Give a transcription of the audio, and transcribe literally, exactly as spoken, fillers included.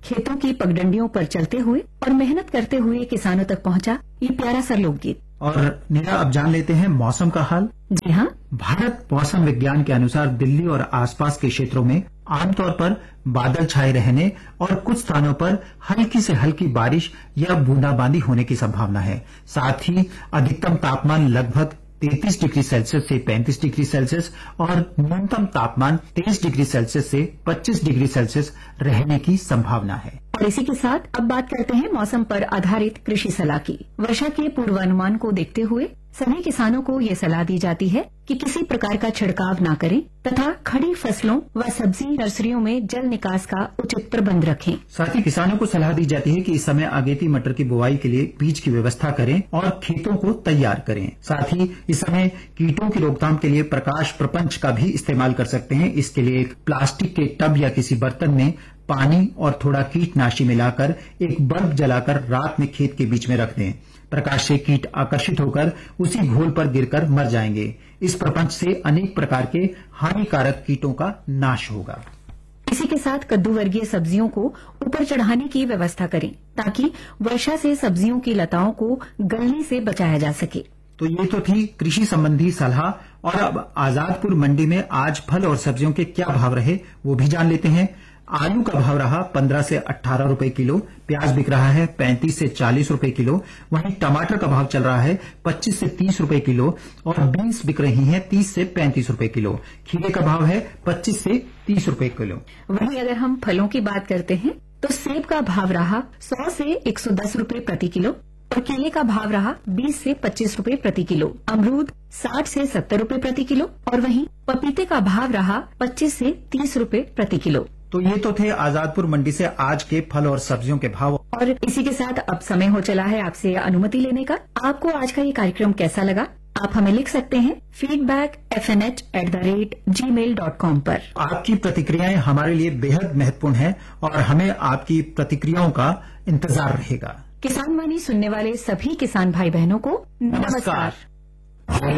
खेतों की पगडंडियों पर चलते हुए और मेहनत करते हुए किसानों तक पहुंचा ये प्यारा सा लोकगीत। और नीरा, अब जान लेते हैं मौसम का हाल। जी हाँ, भारत मौसम विज्ञान के अनुसार दिल्ली और आसपास के क्षेत्रों में आमतौर पर बादल छाए रहने और कुछ स्थानों पर हल्की से हल्की बारिश या बूंदाबांदी होने की संभावना है। साथ ही अधिकतम तापमान लगभग तैंतीस डिग्री सेल्सियस से पैंतीस डिग्री सेल्सियस और न्यूनतम तापमान तेईस डिग्री सेल्सियस से पच्चीस डिग्री सेल्सियस रहने की संभावना है। और इसी के साथ अब बात करते हैं मौसम पर आधारित कृषि सलाह की। वर्षा के पूर्वानुमान को देखते हुए सभी किसानों को ये सलाह दी जाती है कि किसी प्रकार का छिड़काव न करें तथा खड़ी फसलों व सब्जी नर्सरियों में जल निकास का उचित प्रबंध रखें। साथ ही किसानों को सलाह दी जाती है कि इस समय अगेती मटर की बुआई के लिए बीज की व्यवस्था करें और खेतों को तैयार करें। साथ ही इस समय कीटों की रोकथाम के लिए प्रकाश प्रपंच का भी इस्तेमाल कर सकते हैं। इसके लिए एक प्लास्टिक के टब या किसी बर्तन में पानी और थोड़ा कीटनाशी मिलाकर एक बल्ब जलाकर रात में खेत के बीच में रख दें। प्रकाश से कीट आकर्षित होकर उसी घोल पर गिरकर मर जाएंगे। इस प्रपंच से अनेक प्रकार के हानिकारक कीटों का नाश होगा। इसी के साथ कद्दू वर्गीय सब्जियों को ऊपर चढ़ाने की व्यवस्था करें ताकि वर्षा से सब्जियों की लताओं को गलने से बचाया जा सके। तो ये तो थी कृषि संबंधी सलाह। और अब आजादपुर मंडी में आज फल और सब्जियों के क्या भाव रहे वो भी जान लेते हैं। आलू का भाव रहा पंद्रह से अठारह रुपए किलो, प्याज बिक रहा है पैंतीस से चालीस रुपए किलो, वहीं टमाटर का भाव चल रहा है पच्चीस से तीस रुपए किलो और बीन्स बिक रही हैं तीस से पैंतीस रुपए किलो। खीरे का भाव है पच्चीस से तीस रुपए किलो। वहीं अगर हम फलों की बात करते हैं तो सेब का भाव रहा सौ से एक सौ दस रुपए प्रति किलो और केले का भाव रहा बीस से पच्चीस रुपए प्रति किलो। अमरूद साठ से सत्तर रुपए प्रति किलो और वहीं पपीते का भाव रहा पच्चीस से तीस रुपए प्रति किलो। तो ये तो थे आजादपुर मंडी से आज के फल और सब्जियों के भाव। और इसी के साथ अब समय हो चला है आपसे अनुमति लेने का। आपको आज का ये कार्यक्रम कैसा लगा आप हमें लिख सकते हैं feedback F N H at the rate ji mail dot com पर। आपकी प्रतिक्रियाएं हमारे लिए बेहद महत्वपूर्ण है और हमें आपकी प्रतिक्रियाओं का इंतजार रहेगा। किसान वाणी सुनने वाले सभी किसान भाई बहनों को नमस्कार।